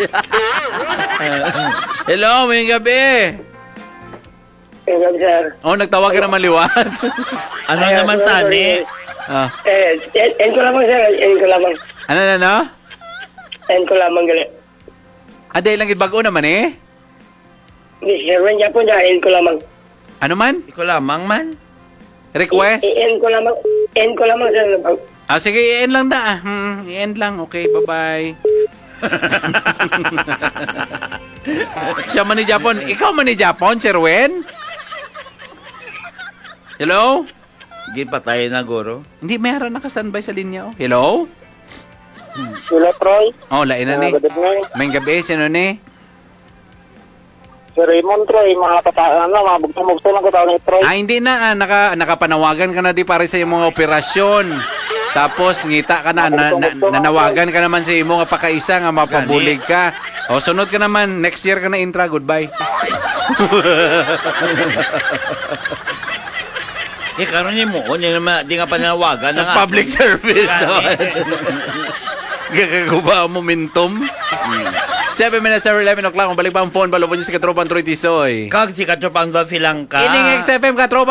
Hello, may gabi. Hello, sir. Oh, nagtawag ka naman liwat. Ano naman tani? Ah. End ko lamang, sir. End ko lamang. Ano? End ko lamang gali. Aday lang bago naman eh. Hindi, sir. When Japon dyan, end ko lamang. Ano man? Ikaw lamang man. Request? End ko lamang. End ko lamang, sir. Sige, i-end lang da. I-end lang. Okay, bye-bye. Siya man ni Japon. Ikaw man ni Japon, Sir Wen? Hello? Di patay na, guro. Hindi, meron naka-standby sa linya. Oh. Hello? Hello, Troy. Oh, lain na ni. Good evening. May gabi, sino ni? Sir Raymond, Troy. Mga bugto-bugto lang ko tao ni Troy. Hindi na. Nakapanawagan ka na di para sa iyong mga operasyon. Tapos, ngita ka na. Nanawagan ka naman sa iyong mga pakaisa nga mapabulig ka. O, sunod ka naman. Next year ka na intra. Goodbye. Karon ni mo, di nga pananawagan na nga. Public service naman. Gagaguba ang momentum. 7 minutes over 11 o'clock. Kung balik pa ang phone, balupon nyo si Katropang Troy Tisoy. Kag si Katropang Dolphy lang ka. Ining XFM Katropa.